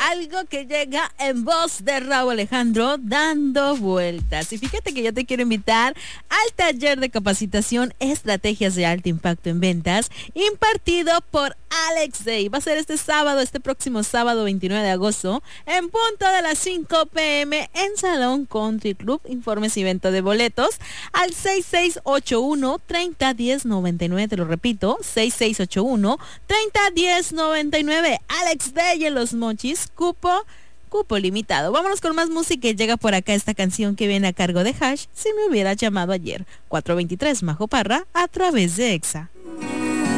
algo que llega en voz de Raúl Alejandro, Dando Vueltas. Y fíjate que yo te quiero invitar al taller de capacitación Estrategias de Alto Impacto en Ventas, impartido por Alex Day. Va a ser este próximo sábado 29 de agosto, en punto de las 5 p.m. en Salón Country Club. Informes y venta de boletos al 6681-301099. Te lo repito, 6681-301099. Alex Day en Los Mochis, cupo limitado. Vámonos con más música y llega por acá esta canción que viene a cargo de Hash, Si me hubieras llamado ayer. 423 Majo Parra a través de Exa.